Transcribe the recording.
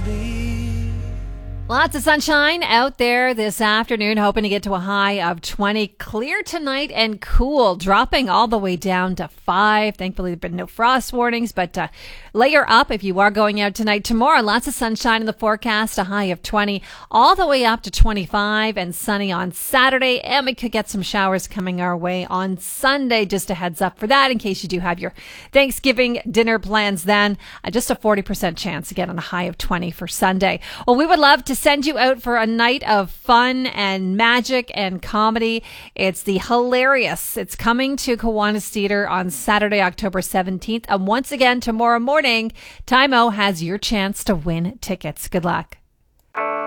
me. Lots of sunshine out there this afternoon, hoping to get to a high of 20. Clear tonight and cool, dropping all the way down to 5. Thankfully, there have been no frost warnings, but layer up if you are going out tonight. Tomorrow, lots of sunshine in the forecast, a high of 20, all the way up to 25, and sunny on Saturday. And we could get some showers coming our way on Sunday. Just a heads up for that in case you do have your Thanksgiving dinner plans then. Just a 40% chance to get on a high of 20 for Sunday. Well, we would love to send you out for a night of fun and magic and comedy. It's the Hilarious. It's coming to Kiwanis Theatre on Saturday, October 17th. And once again, tomorrow morning, Time-O has your chance to win tickets. Good luck.